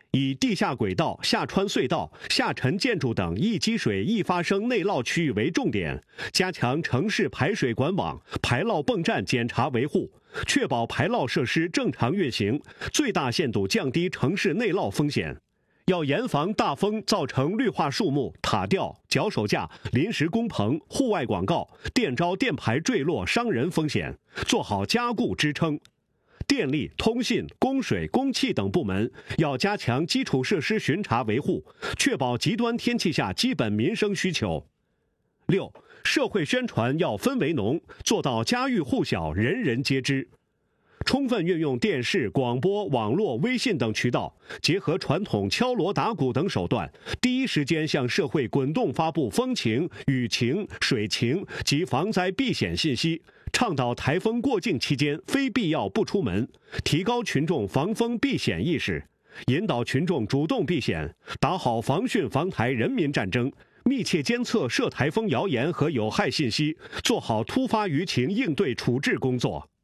以地下轨道、下穿隧道、下沉建筑等易积水、易发生内涝区域为重点，加强城市排水管网、排涝泵站检查维护，确保排涝设施正常运行，最大限度降低城市内涝风险。要严防大风造成绿化树木、塔吊、脚手架、临时工棚、户外广告、电招电排坠落伤人风险，做好加固支撑。电力、通信、供水、供气等部门要加强基础设施巡查维护，确保极端天气下基本民生需求。6. 社会宣传要氛围浓，做到家喻户晓、人人皆知。充分运用电视、广播、网络、微信等渠道，结合传统敲锣打鼓等手段，第一时间向社会滚动发布风情、雨情、水情及防灾避险信息，倡导台风过境期间非必要不出门，提高群众防风避险意识，引导群众主动避险，打好防汛防台人民战争，密切监测涉台风谣言和有害信息，做好突发舆情应对处置工作。